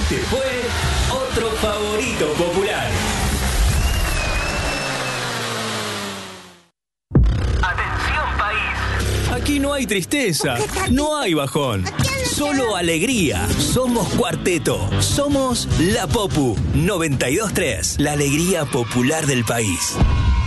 Este fue otro favorito popular. Atención, país. Aquí no hay tristeza, no hay bajón, solo alegría. Somos Cuarteto, somos La Popu 92.3, la alegría popular del país.